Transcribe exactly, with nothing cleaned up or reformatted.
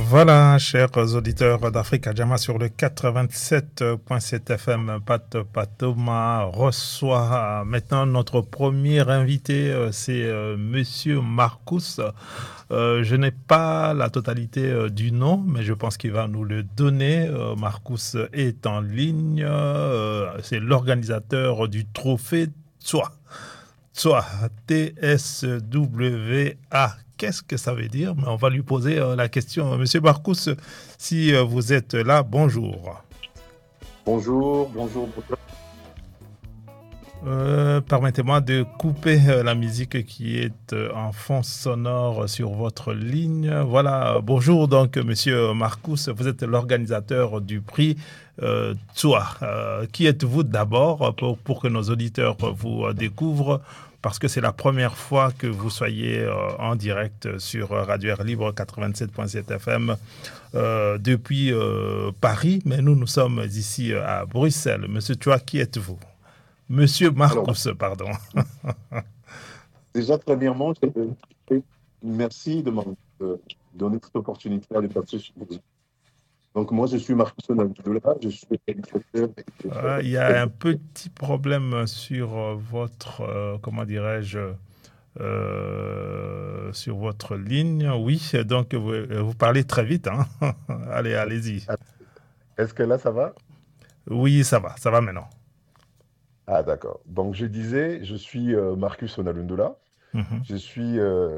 Voilà, chers auditeurs d'Africa Jama sur le quatre-vingt-sept virgule sept F M, Pat Patoma reçoit maintenant notre premier invité, euh, c'est euh, Monsieur Marcus. Euh, je n'ai pas la totalité euh, du nom, mais je pense qu'il va nous le donner. Euh, Marcus est en ligne, euh, c'est l'organisateur du trophée Tswa. Tswa, T S W A. Qu'est-ce que ça veut dire? Mais on va lui poser euh, la question. Monsieur Marcus, si euh, vous êtes là, bonjour. Bonjour, bonjour, bonjour. Euh, permettez-moi de couper euh, la musique qui est euh, en fond sonore sur votre ligne. Voilà, bonjour donc Monsieur Marcus, vous êtes l'organisateur du prix euh, Tswa. Euh, qui êtes-vous d'abord pour, pour que nos auditeurs vous euh, découvrent? Parce que c'est la première fois que vous soyez euh, en direct sur Radio Air Libre quatre-vingt-sept virgule sept F M euh, depuis euh, Paris, mais nous, nous sommes ici euh, à Bruxelles. Monsieur Tswa, qui êtes-vous? Monsieur Alors, Marcus, pardon. déjà, premièrement, je te- merci de m'avoir euh, donné cette opportunité de passer sur vous. Donc, moi, je suis Marcus Onabdoula, je suis éducateur Euh, Il y a un petit problème sur euh, votre, euh, comment dirais-je, euh, sur votre ligne. Oui, donc vous, vous parlez très vite, hein. Allez, allez-y. Est-ce que là, ça va? Oui, ça va, ça va maintenant. Ah, d'accord. Donc, je disais, je suis euh, Marcus Onalundola. Mhm. Je suis euh,